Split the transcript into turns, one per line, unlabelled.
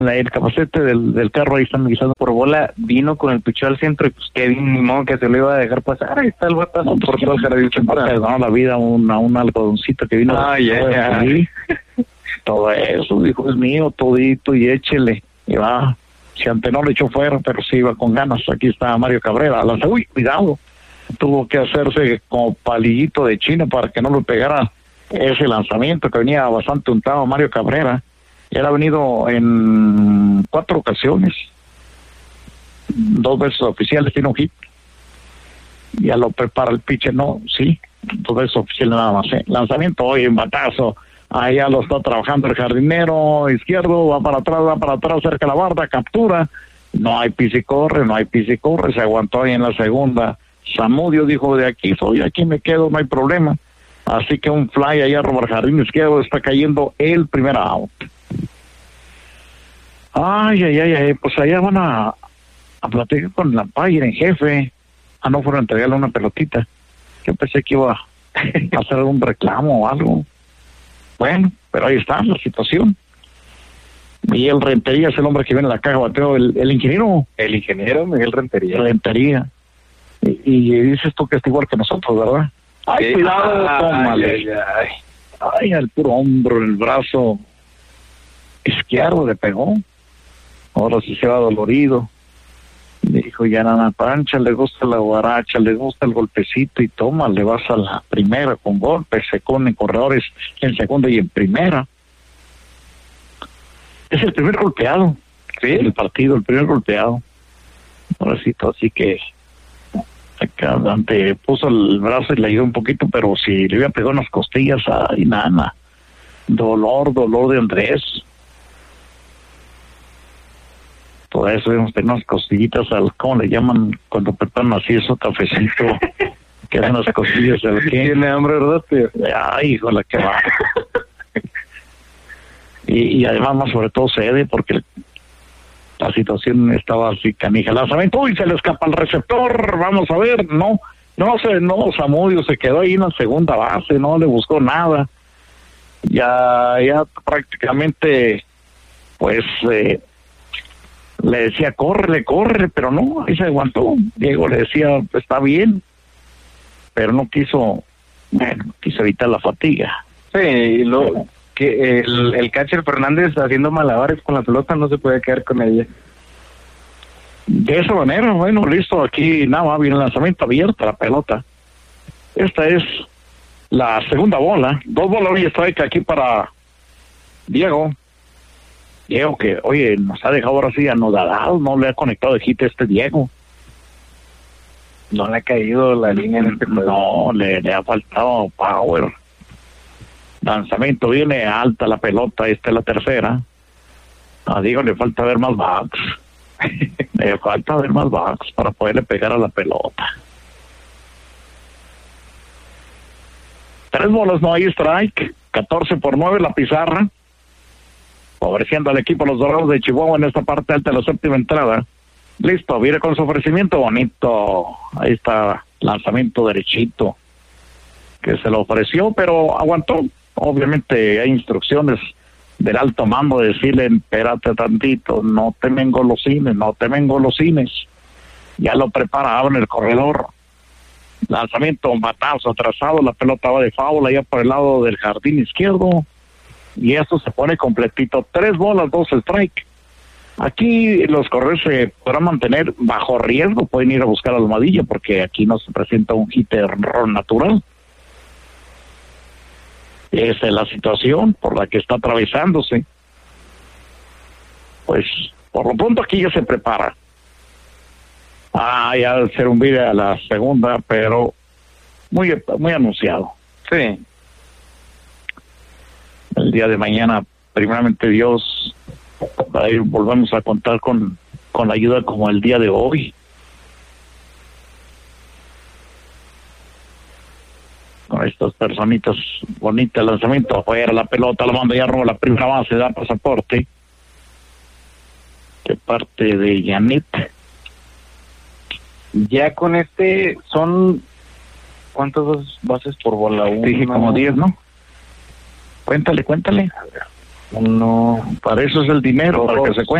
el capacete del carro ahí están guisando por bola, vino con el picheo al centro y pues Kevin ni modo que se lo iba a dejar pasar, ahí está el batazo por todo el jardín central. No, la vida a un algodoncito que vino. Todo eso, dijo, es mío, todito y échele. Y va, si ante no le echó fuera, pero sí iba con ganas. Aquí está Mario Cabrera, lanza, uy, cuidado. Tuvo que hacerse como palillito de chino para que no le pegara ese lanzamiento que venía bastante untado Mario Cabrera. Él ha venido en 4 ocasiones, 2 veces oficiales, tiene un hit. Ya lo prepara el pitcher, no, sí, 2 veces oficiales nada más. Lanzamiento hoy en batazo, allá lo está trabajando el jardinero izquierdo, va para atrás, cerca de la barda, captura. No hay pisa y corre, se aguantó ahí en la segunda. Zamudio dijo, de aquí soy, aquí me quedo, no hay problema. Así que un fly allá rumbo al jardín izquierdo, está cayendo el primer out. Ay, pues allá van a platicar con la Payer en jefe. No fueron a entregarle una pelotita. Yo pensé que iba a hacer un reclamo o algo. Bueno, pero ahí está la situación. Miguel Rentería es el hombre que viene a la caja bateo, el ingeniero.
El ingeniero Miguel Rentería.
Rentería. Y dices tú que está igual que nosotros, ¿verdad? Ay, sí. Cuidado, tómale. Ay, al puro hombro, el brazo izquierdo le pegó. Ahora sí se va dolorido. Le dijo, ya Nana Pancha, le gusta la guaracha, le gusta el golpecito y toma, le vas a la primera con golpes, se ponen corredores en segunda y en primera. Es el primer golpeado, ¿sí? El partido, el primer golpeado. Ahora sí, así que acá Dante puso el brazo y le ayudó un poquito, pero si le había pegado unas costillas, ay, nada. Dolor de Andrés. Todo eso, hemos tenido unas costillitas, ¿cómo le llaman cuando preparan así eso, cafecito? Que hacen las costillas, ¿de qué?
Tiene hambre, ¿verdad, tío?
Ay, híjole, qué va. y además, más sobre todo, cede, porque la situación estaba así canija. Lanzamiento, uy, se le escapa el receptor, vamos a ver, no, Zamudio se quedó ahí en la segunda base, no le buscó nada. Ya prácticamente, pues, le decía, corre, pero no, ahí se aguantó. Diego le decía, está bien, pero no quiso evitar la fatiga.
Sí, y que el catcher Fernández haciendo malabares con la pelota, no se puede quedar con ella.
De esa manera, bueno, listo, aquí nada, viene el lanzamiento abierto, la pelota. Esta es la segunda bola, 2 bolas y strike aquí para Diego, que, oye, nos ha dejado ahora sí anodado, no le ha conectado de hit Diego.
No le ha caído la línea en este juego.
No, le ha faltado power. Lanzamiento, viene alta la pelota, esta es la tercera. A Diego le falta ver más bats. Le falta ver más bats para poderle pegar a la pelota. 3 bolas, no hay strike. 14-9 la pizarra. Favoreciendo al equipo los Dorados de Chihuahua en esta parte alta de la séptima entrada. Listo, viene con su ofrecimiento bonito. Ahí está, lanzamiento derechito que se lo ofreció, pero aguantó. Obviamente hay instrucciones del alto mando de decirle, espérate tantito, no te me engolosines. Ya lo preparaba en el corredor. Lanzamiento, batazo atrasado, la pelota va de foul allá por el lado del jardín izquierdo. Y esto se pone completito. 3 bolas, 2 strike. Aquí los corredores se podrán mantener bajo riesgo, pueden ir a buscar almohadilla porque aquí no se presenta un hitter natural. Esa es la situación por la que está atravesándose. Pues por lo pronto aquí ya se prepara. Ya al ser un video a la segunda, pero muy anunciado.
Sí.
El día de mañana, primeramente Dios, ahí volvemos a contar con la ayuda como el día de hoy. Con estas personitas bonitas, lanzamiento afuera, la pelota, la manda ya rumbo a la primera base, da pasaporte. De parte de Janet.
Ya con son, ¿cuántas bases por bola?
Dije como 10, ¿no? Cuéntale.
Uno.
Para eso es el dinero, para que se cuente.